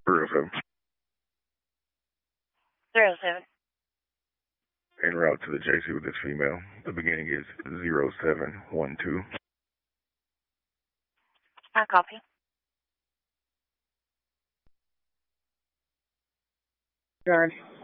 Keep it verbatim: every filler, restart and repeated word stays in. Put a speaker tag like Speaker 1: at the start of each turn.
Speaker 1: three oh seven.
Speaker 2: three oh seven.
Speaker 1: En route to the J C with this female. The beginning is zero seven one two.
Speaker 2: I copy.
Speaker 3: Guard.